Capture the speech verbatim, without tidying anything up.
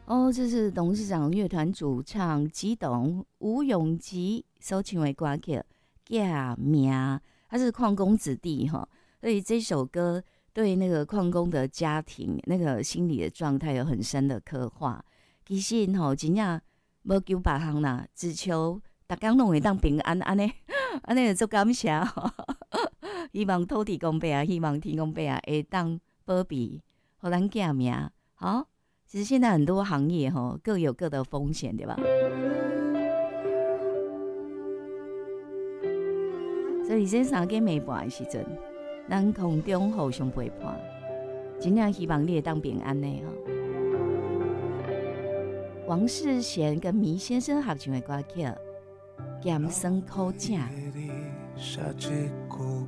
哦，这是董事长乐团主唱吉董吴永吉所唱的歌曲《革命》，他是矿工子弟哈，所以这首歌对那个矿工的家庭那个心理的状态有很深的刻画。其实吼，真正无求别项啦，只求大家拢会当平安，安尼安尼就足感谢吼。希望土地公伯啊，希望天公伯啊，会当保庇，互咱革命。好，其实现在很多行业吼各有各的风险，对吧？所以这三个暝半的时阵，咱空中互相陪伴，真正希望你会当平安的吼。王世贤跟迷先生合唱的歌曲《咸酸苦井》。